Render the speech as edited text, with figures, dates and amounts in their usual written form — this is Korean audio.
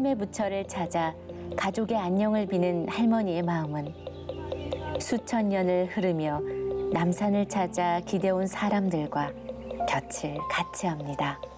하나님의 부처를 찾아 가족의 안녕을 비는 할머니의 마음은 수천 년을 흐르며 남산을 찾아 기대온 사람들과 곁을 같이 합니다.